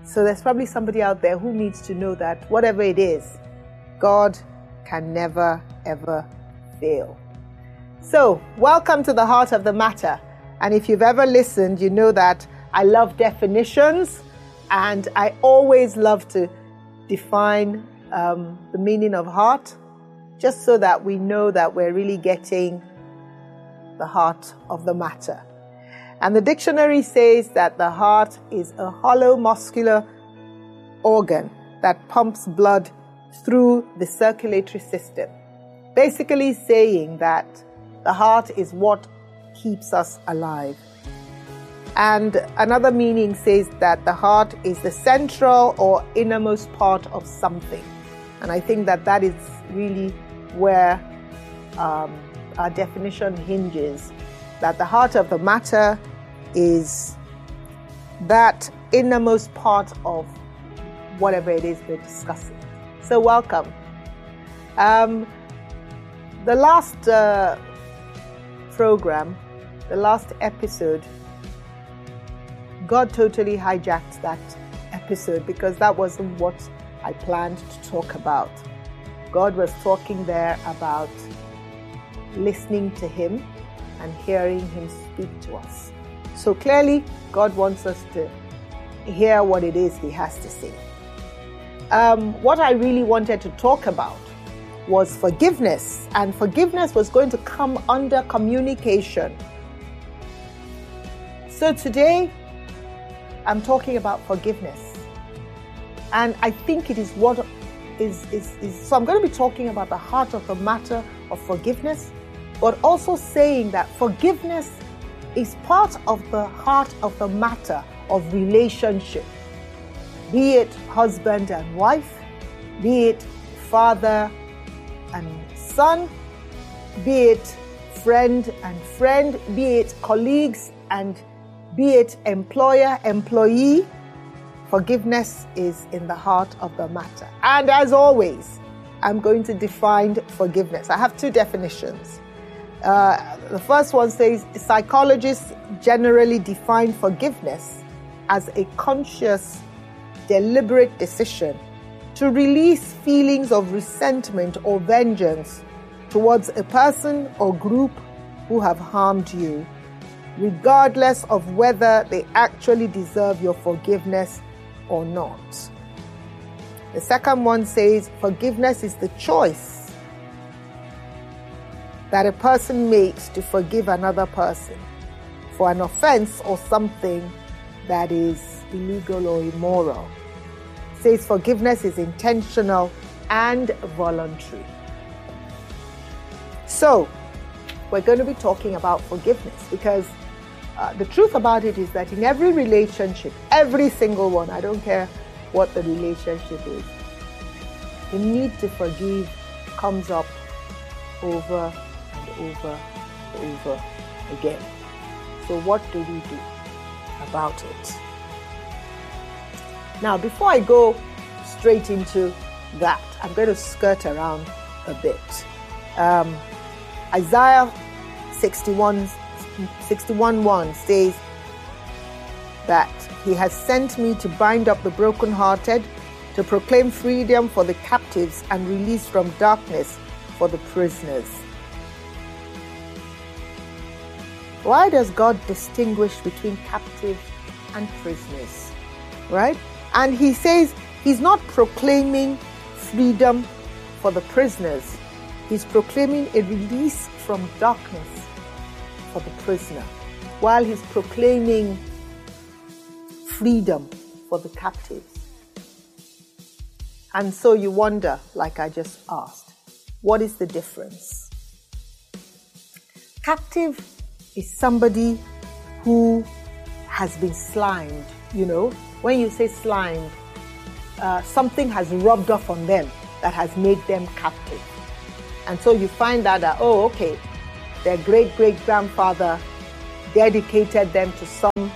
So there's probably somebody out there who needs to know that whatever it is, God can never, ever fail. So, welcome to the heart of the matter. And if you've ever listened, you know that I love definitions, and I always love to define the meaning of heart, just so that we know that we're really getting the heart of the matter. And the dictionary says that the heart is a hollow muscular organ that pumps blood through the circulatory system. Basically saying that the heart is what keeps us alive. And another meaning says that the heart is the central or innermost part of something. And I think that that is really where our definition hinges, that the heart of the matter is that innermost part of whatever it is we're discussing. So welcome. The last program, the last episode, God totally hijacked that episode because that wasn't what I planned to talk about. God was talking there about listening to Him and hearing Him speak to us. So clearly, God wants us to hear what it is He has to say. What I really wanted to talk about was forgiveness, and forgiveness was going to come under communication. So today, I'm talking about forgiveness. And I think it is what is so I'm going to be talking about the heart of the matter of forgiveness, but also saying that forgiveness is part of the heart of the matter of relationship, be it husband and wife, be it father and son, be it friend and friend, be it colleagues and be it employer, employee. Forgiveness is in the heart of the matter. And as always, I'm going to define forgiveness. I have two definitions. The first one says psychologists generally define forgiveness as a conscious, deliberate decision to release feelings of resentment or vengeance towards a person or group who have harmed you, regardless of whether they actually deserve your forgiveness or not. The second one says forgiveness is the choice that a person makes to forgive another person for an offense or something that is illegal or immoral. It says forgiveness is intentional and voluntary. So, we're going to be talking about forgiveness because the truth about it is that in every relationship, every single one, I don't care what the relationship is, the need to forgive comes up over and over and over again. So what do we do about it? Now, before I go straight into that, I'm going to skirt around a bit. Isaiah 61:1 says that He has sent me to bind up the brokenhearted, to proclaim freedom for the captives and release from darkness for the prisoners. Why does God distinguish between captives and prisoners? Right? And He says He's not proclaiming freedom for the prisoners. He's proclaiming a release from darkness for the prisoner, while He's proclaiming freedom for the captives. And so you wonder, like I just asked, what is the difference? Captive is somebody who has been slimed. You know, when you say slimed, something has rubbed off on them that has made them captive. And so you find out that, oh, okay, their great-great-grandfather dedicated them to some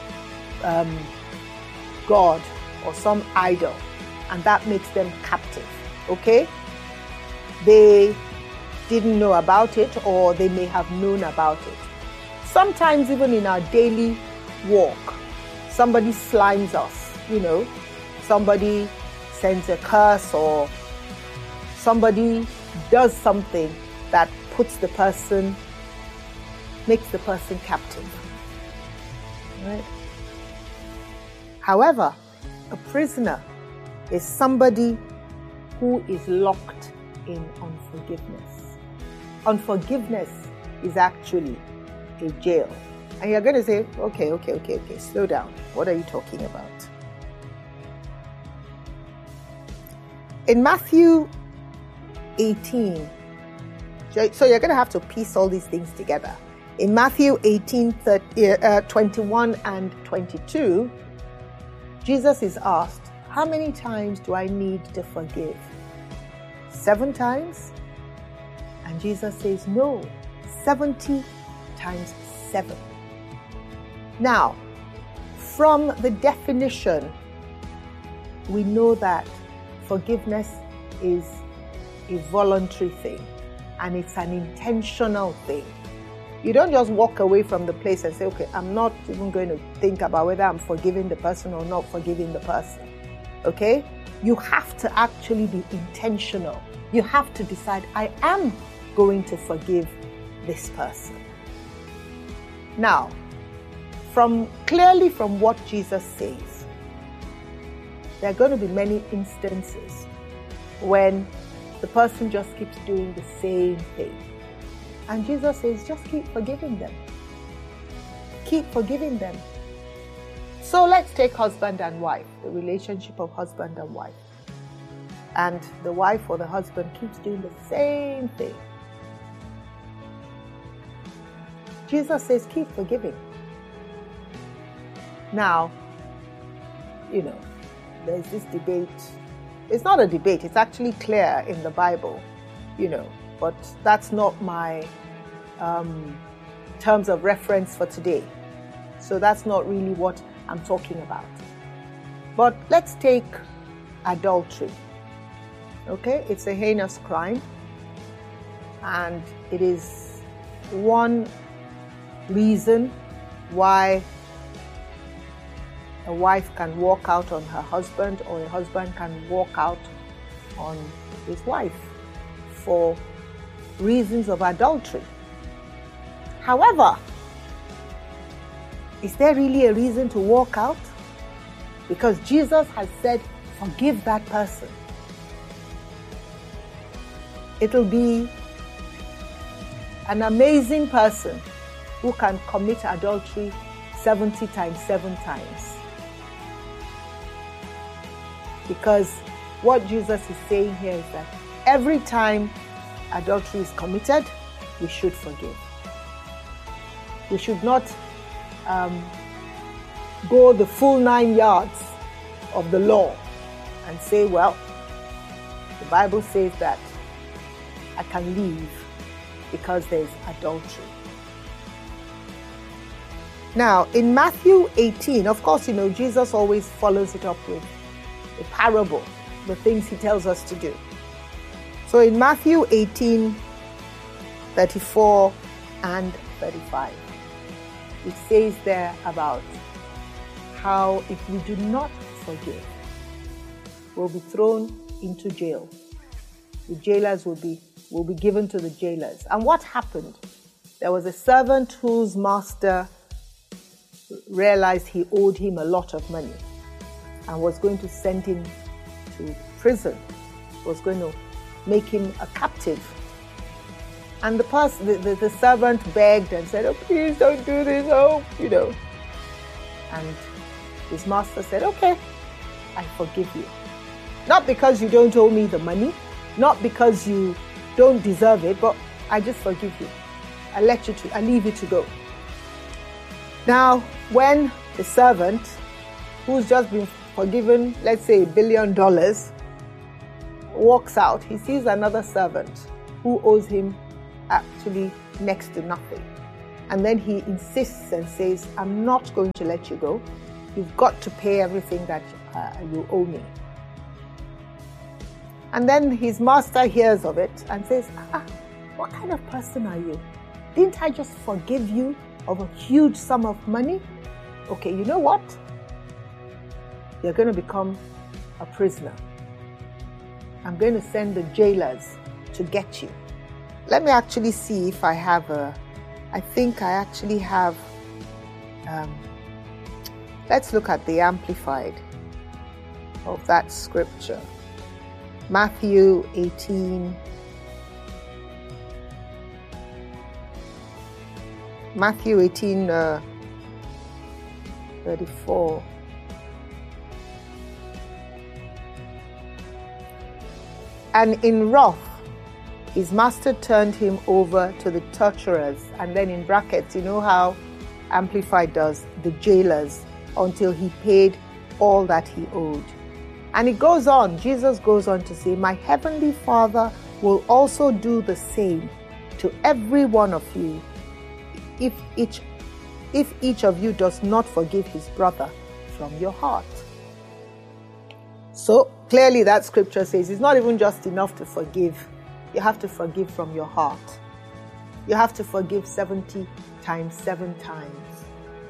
god or some idol, and that makes them captive, okay? They didn't know about it, or they may have known about it. Sometimes even in our daily walk, somebody slimes us. somebody sends a curse or somebody does something that makes the person captive. Right? However, a prisoner is somebody who is locked in unforgiveness. Unforgiveness is actually a jail. And you're going to say, okay, slow down. What are you talking about? In Matthew 18, so you're going to have to piece all these things together. In Matthew 18, 21 and 22, Jesus is asked, how many times do I need to forgive? 7 times? And Jesus says, no, 70 times 7. Now, from the definition, we know that forgiveness is a voluntary thing and it's an intentional thing. You don't just walk away from the place and say, okay, I'm not even going to think about whether I'm forgiving the person or not forgiving the person. Okay? You have to actually be intentional. You have to decide, I am going to forgive this person. Now, clearly from what Jesus says, there are going to be many instances when the person just keeps doing the same thing. And Jesus says, just keep forgiving them. Keep forgiving them. So let's take husband and wife, the relationship of husband and wife. And the wife or the husband keeps doing the same thing. Jesus says, keep forgiving. Now, there's this debate. It's not a debate, it's actually clear in the Bible, but that's not my terms of reference for today. So that's not really what I'm talking about. But let's take adultery. Okay, it's a heinous crime, and it is one reason why a wife can walk out on her husband or a husband can walk out on his wife for reasons of adultery. However, is there really a reason to walk out? Because Jesus has said, forgive that person. It'll be an amazing person who can commit adultery 70 times, 7 times. Because what Jesus is saying here is that every time adultery is committed, we should forgive. We should not go the full 9 yards of the law and say, well, the Bible says that I can leave because there's adultery. Now, in Matthew 18, of course, Jesus always follows it up with a parable, the things he tells us to do. So in Matthew 18, 34 and 35, it says there about how if we do not forgive, we'll be thrown into jail. The jailers will be given to the jailers. And what happened? There was a servant whose master realized he owed him a lot of money and was going to send him to prison, was going to make him a captive. And the servant begged and said, oh, please don't do this, And his master said, okay, I forgive you. Not because you don't owe me the money, not because you don't deserve it, but I just forgive you. I leave you to go. Now, when the servant, who's just been forgiven, let's say $1 billion, walks out, he sees another servant who owes him actually next to nothing. And then he insists and says, I'm not going to let you go. You've got to pay everything that you owe me. And then his master hears of it and says, what kind of person are you? Didn't I just forgive you of a huge sum of money? Okay, you know what? you're going to become a prisoner. I'm going to send the jailers to get you. Let me actually see if I have I think I actually have, let's look at the Amplified of that scripture. Matthew 18. Matthew 18, 34. And in wrath, his master turned him over to the torturers, and then in brackets, you know how Amplified does, the jailers, until he paid all that he owed. And it goes on, Jesus goes on to say, my heavenly Father will also do the same to every one of you if each of you does not forgive his brother from your heart. So clearly that scripture says it's not even just enough to forgive. You have to forgive from your heart. You have to forgive 70 times, 7 times.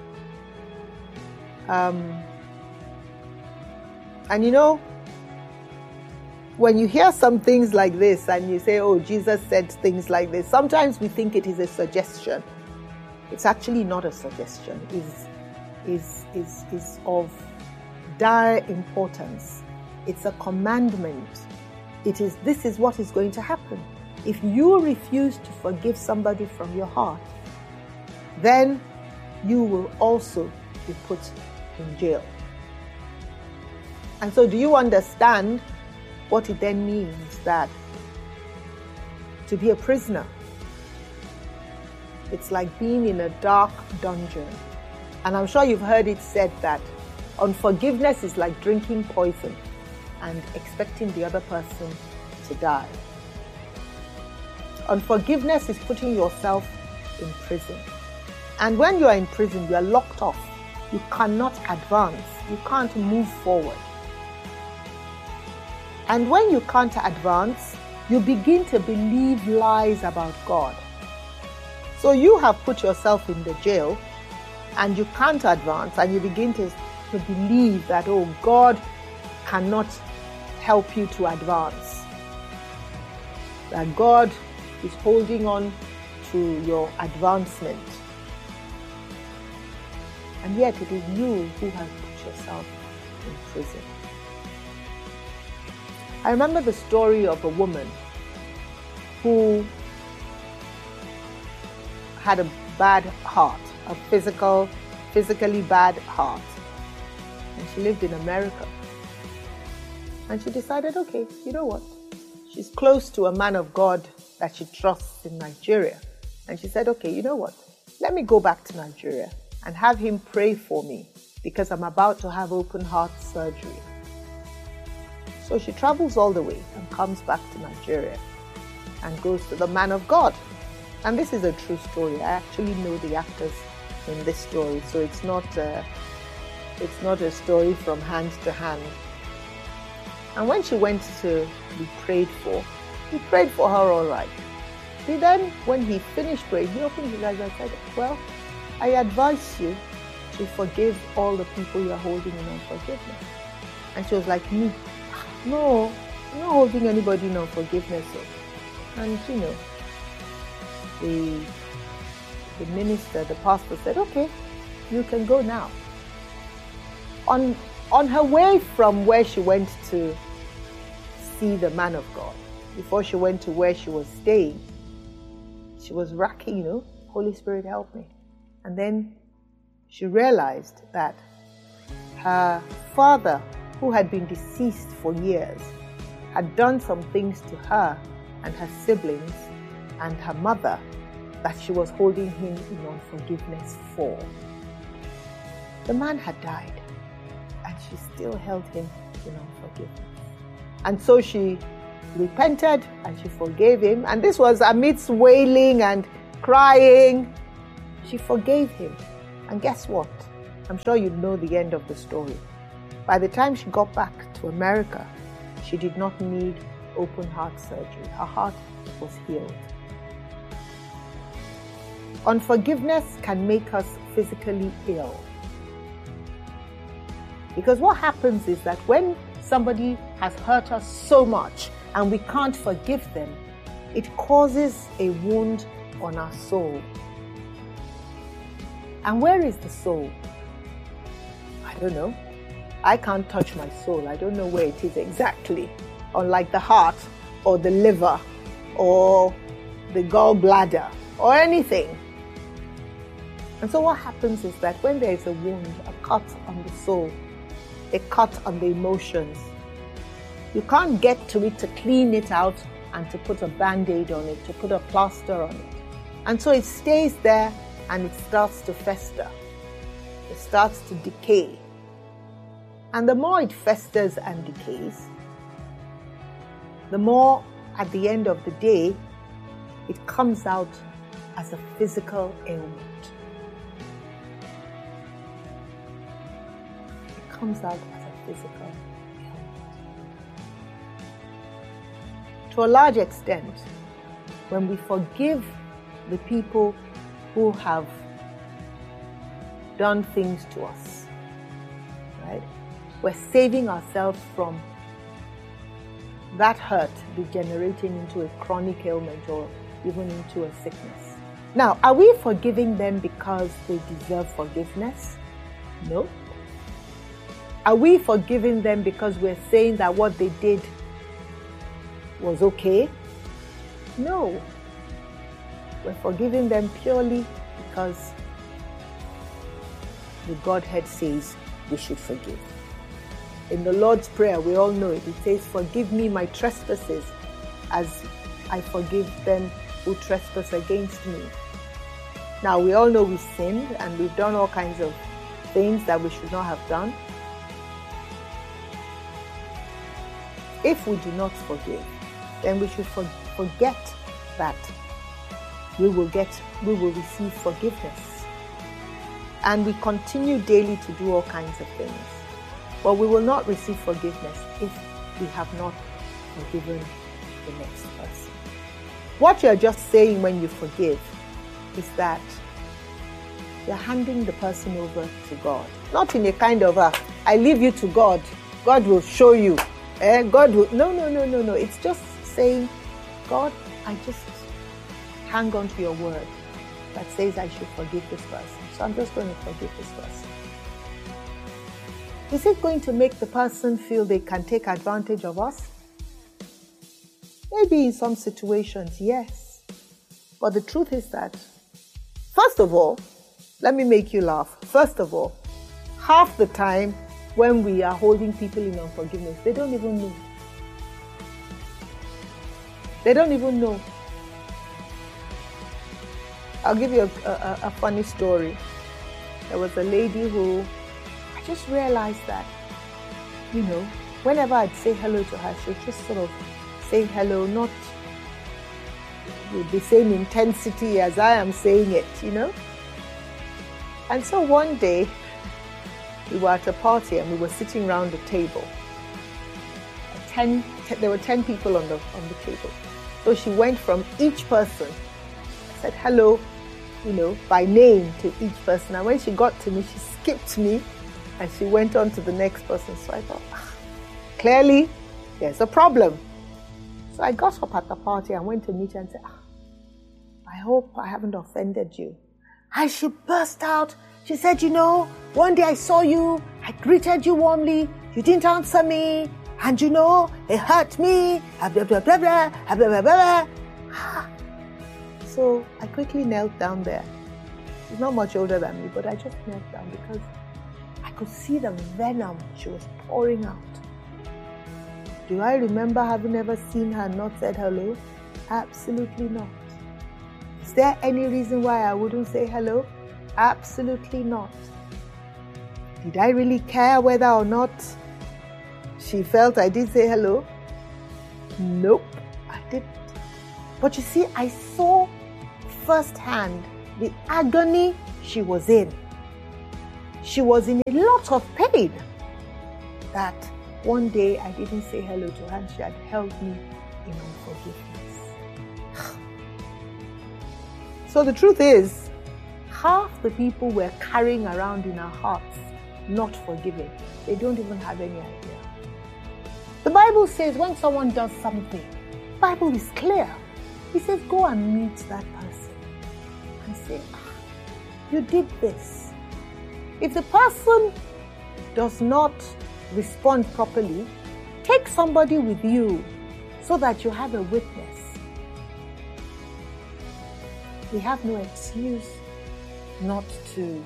And you know, when you hear some things like this and you say, oh, Jesus said things like this, sometimes we think it is a suggestion. It's actually not a suggestion. It's of dire importance. It's a commandment. This is what is going to happen. If you refuse to forgive somebody from your heart, then you will also be put in jail. And so do you understand what it then means that to be a prisoner? It's like being in a dark dungeon. And I'm sure you've heard it said that unforgiveness is like drinking poison and expecting the other person to die. Unforgiveness is putting yourself in prison. And when you are in prison, you are locked off. You cannot advance. You can't move forward. And when you can't advance, you begin to believe lies about God. So you have put yourself in the jail and you can't advance, and you begin to believe that, oh, God cannot help you to advance. That God is holding on to your advancement. And yet it is you who have put yourself in prison. I remember the story of a woman who had a bad heart, a physically bad heart. And she lived in America. And she decided, okay, you know what? She's close to a man of God that she trusts in Nigeria. And she said, okay, you know what? Let me go back to Nigeria and have him pray for me because I'm about to have open heart surgery. So she travels all the way and comes back to Nigeria and goes to the man of God. And this is a true story. I actually know the actors in this story, so it's not a story from hand to hand. And when she went to be prayed for, he prayed for her all right. Then, when he finished praying, he opened his eyes and said, well, I advise you to forgive all the people you are holding in unforgiveness. And she was like, me? No, I'm not holding anybody in unforgiveness. And you know, the minister, the pastor said, okay, you can go now. On her way from where she went to see the man of God, before she went to where she was staying, she was racking, you know, Holy Spirit help me. And then she realized that her father, who had been deceased for years, had done some things to her and her siblings and her mother that she was holding him in unforgiveness for. The man had died, and she still held him in unforgiveness. And so she repented and she forgave him. And this was amidst wailing and crying. She forgave him. And guess what? I'm sure you know the end of the story. By the time she got back to America, she did not need open heart surgery. Her heart was healed. Unforgiveness can make us physically ill. Because what happens is that when somebody has hurt us so much and we can't forgive them, it causes a wound on our soul. And where is the soul? I don't know. I can't touch my soul. I don't know where it is exactly. Unlike the heart or the liver or the gallbladder or anything. And so what happens is that when there is a wound, a cut on the soul, a cut on the emotions, you can't get to it to clean it out and to put a band-aid on it, to put a plaster on it. And so it stays there and it starts to fester. It starts to decay. And the more it festers and decays, the more at the end of the day, it comes out as a physical ailment. It comes out as a physical ailment. To a large extent, when we forgive the people who have done things to us, right? We're saving ourselves from that hurt degenerating into a chronic ailment or even into a sickness. Now, are we forgiving them because they deserve forgiveness? No. Are we forgiving them because we're saying that what they did was okay? No. We're forgiving them purely because the Godhead says we should forgive. In the Lord's Prayer, we all know it. It says, "Forgive me my trespasses as I forgive them who trespass against me." Now, we all know we sinned and we've done all kinds of things that we should not have done. If we do not forgive, then we should forget that we will receive forgiveness. And we continue daily to do all kinds of things. But we will not receive forgiveness if we have not forgiven the next person. What you're just saying when you forgive is that you're handing the person over to God. Not in a kind of I leave you to God. God will show you. God will. No. It's just saying, God, I just hang on to your word that says I should forgive this person. So I'm just going to forgive this person. Is it going to make the person feel they can take advantage of us? Maybe in some situations, yes. But the truth is that, first of all, let me make you laugh. First of all, half the time when we are holding people in unforgiveness, they don't even know. They don't even know. I'll give you a funny story. There was a lady who, I just realized that, whenever I'd say hello to her, she'd just sort of say hello, not with the same intensity as I am saying it, And so one day, we were at a party and we were sitting around a table. There were 10 people on the table. So she went from each person, said hello, by name to each person. And when she got to me, she skipped me and she went on to the next person. So I thought, clearly, there's a problem. So I got up at the party and went to meet her and said, I hope I haven't offended you. And she burst out. She said, one day I saw you, I greeted you warmly, you didn't answer me, and it hurt me, blah, blah, blah, blah, blah, blah, blah, blah. So I quickly knelt down there. She's not much older than me, but I just knelt down because I could see the venom she was pouring out. Do I remember having ever seen her not said hello? Absolutely not. Is there any reason why I wouldn't say hello? Absolutely not. Did I really care whether or not she felt I did say hello? Nope, I didn't. But you see, I saw firsthand the agony she was in. She was in a lot of pain that one day I didn't say hello to her and she had held me in unforgiveness. So the truth is, half the people we're carrying around in our hearts not forgiving They don't even have any idea. The Bible says when someone does something, the Bible is clear. It says, go and meet that person and say, you did this. If the person does not respond properly, take somebody with you so that you have a witness. We have no excuse not to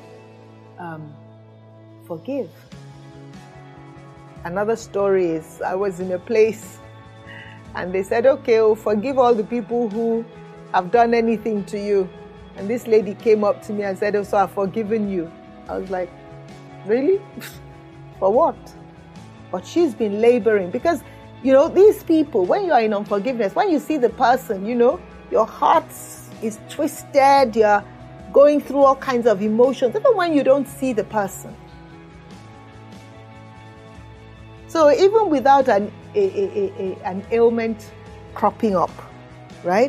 forgive. Another story is, I was in a place and they said, okay, we'll forgive all the people who have done anything to you. And this lady came up to me and said, oh, so I've forgiven you. I was like, really? For what? But she's been laboring because, these people, when you are in unforgiveness, when you see the person, your heart is twisted, you're going through all kinds of emotions, even when you don't see the person. So even without an ailment cropping up, right?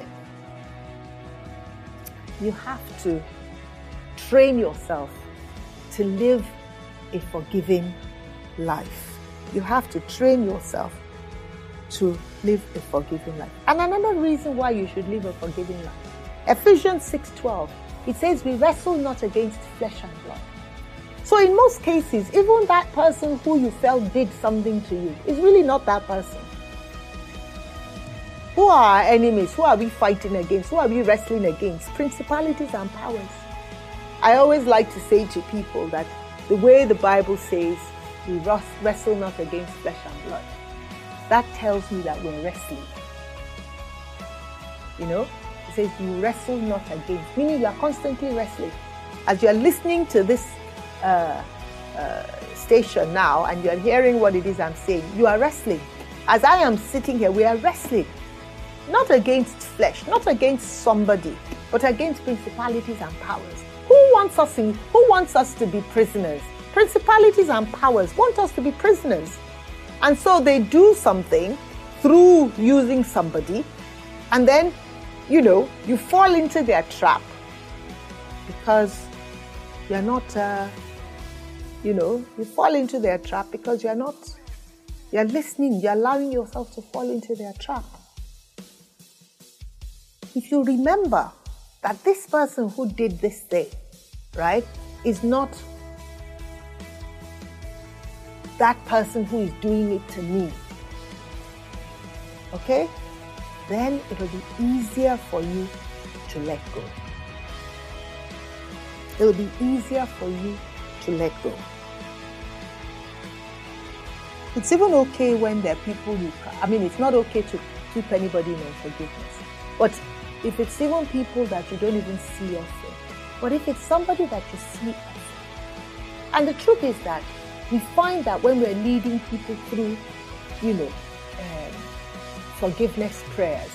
You have to train yourself to live a forgiving life. You have to train yourself to live a forgiving life. And another reason why you should live a forgiving life, Ephesians 6:12, it says we wrestle not against flesh and blood. So in most cases, even that person who you felt did something to you is really not that person. Who are our enemies? Who are we fighting against? Who are we wrestling against? Principalities and powers. I always like to say to people that the way the Bible says we wrestle not against flesh and blood, that tells me that we're wrestling. It says you wrestle not against, meaning you are constantly wrestling. As you are listening to this station now and you are hearing what it is I'm saying, you are wrestling. As I am sitting here, we are wrestling. Not against flesh, not against somebody, but against principalities and powers. Who wants us to be prisoners? Principalities and powers want us to be prisoners. And so they do something through using somebody, and then, you fall into their trap because you're not, you fall into their trap because you're listening, you're allowing yourself to fall into their trap. If you remember that this person who did this thing, right, is not that person who is doing it to me, okay, then it will be easier for you to let go. It will be easier for you to let go. It's even okay when there are people it's not okay to keep anybody in unforgiveness. But if it's even people that you don't even see often, but if it's somebody that you see often, and the truth is that we find that when we're leading people through, forgiveness prayers,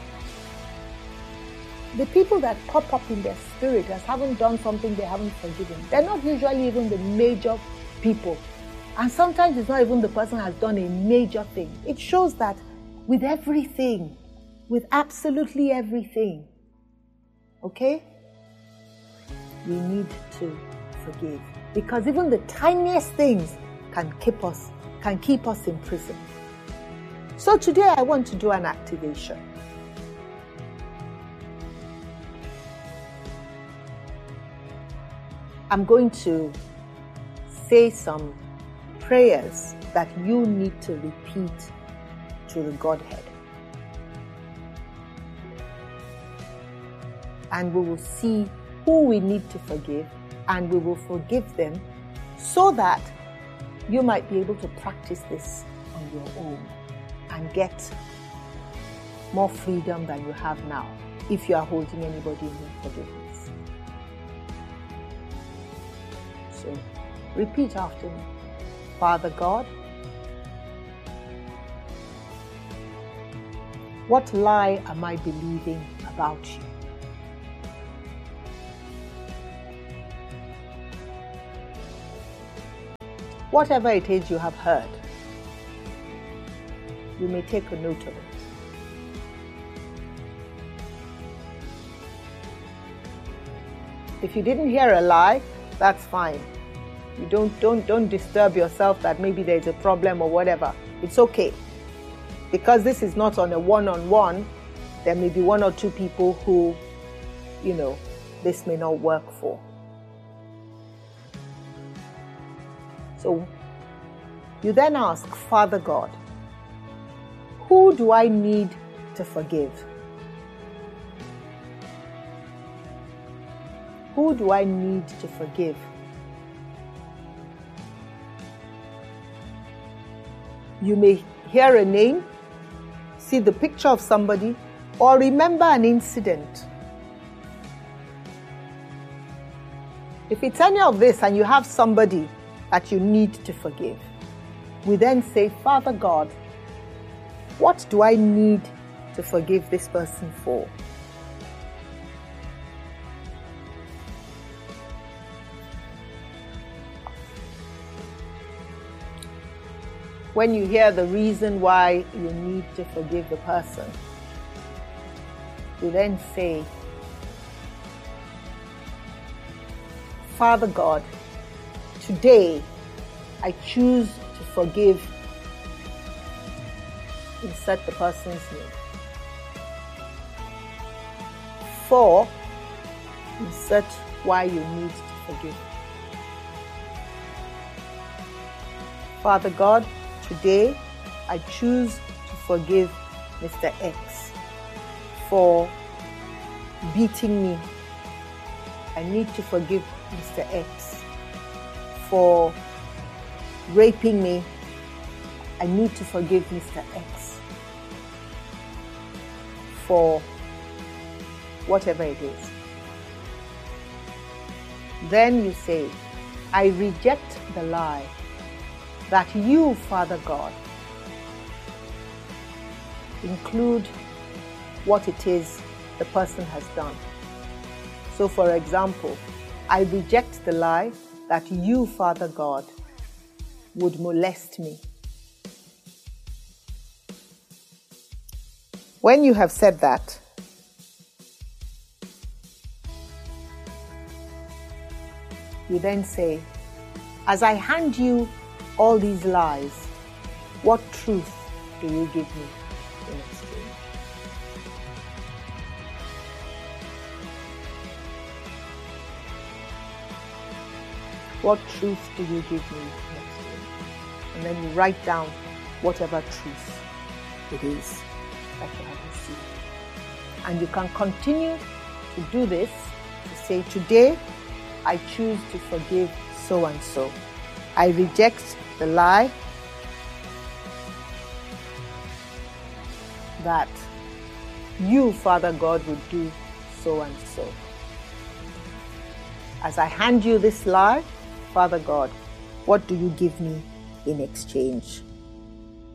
the people that pop up in their spirit as haven't done something they haven't forgiven, they're not usually even the major people. And sometimes it's not even the person has done a major thing. It shows that with everything, with absolutely everything, okay, we need to forgive. Because even the tiniest things can keep us in prison. So today I want to do an activation. I'm going to say some prayers that you need to repeat to the Godhead. And we will see who we need to forgive, and we will forgive them so that you might be able to practice this on your own and get more freedom than you have now if you are holding anybody in unforgiveness. So, repeat after me. Father God, what lie am I believing about you? Whatever it is you have heard, you may take a note of it. If you didn't hear a lie, that's fine. You don't disturb yourself that maybe there's a problem or whatever. It's okay. Because this is not on a one-on-one, there may be one or two people who, this may not work for. So you then ask, Father God, who do I need to forgive? Who do I need to forgive? You may hear a name, see the picture of somebody, or remember an incident. If it's any of this and you have somebody that you need to forgive, we then say, Father God, what do I need to forgive this person for? When you hear the reason why you need to forgive the person, you then say, Father God, today I choose to forgive. Insert the person's name. For, insert why you need to forgive. Father God, today I choose to forgive Mr. X for beating me. I need to forgive Mr. X for raping me. I need to forgive Mr. X for whatever it is. Then you say, I reject the lie that you, Father God, include what it is the person has done. So, for example, I reject the lie that you, Father God, would molest me. When you have said that, you then say, as I hand you all these lies, what truth do you give me in exchange? What truth do you give me in exchange? And then you write down whatever truth it is that you have received. And you can continue to do this, to say, today I choose to forgive so and so. I reject the lie that you, Father God, would do so and so. As I hand you this lie, Father God, what do you give me in exchange?